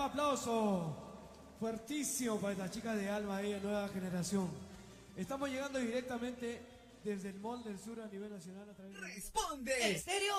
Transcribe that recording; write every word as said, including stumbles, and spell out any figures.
aplauso fuertísimo para las chicas de Alma, ella, nueva generación. Estamos llegando directamente desde el Mall del Sur a nivel nacional a través de... ¡Responde! ¿Estéreo?